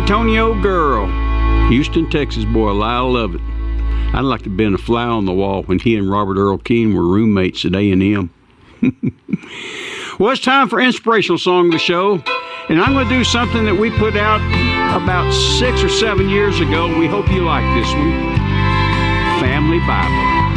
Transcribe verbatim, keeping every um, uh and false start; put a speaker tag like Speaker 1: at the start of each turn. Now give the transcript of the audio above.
Speaker 1: Antonio girl. Houston, Texas boy, Lyle Lovett. I'd like to have been a fly on the wall when he and Robert Earl Keen were roommates at A and M. Well, it's time for inspirational song of the show, and I'm going to do something that we put out about six or seven years ago. We hope you like this one. Family Bible.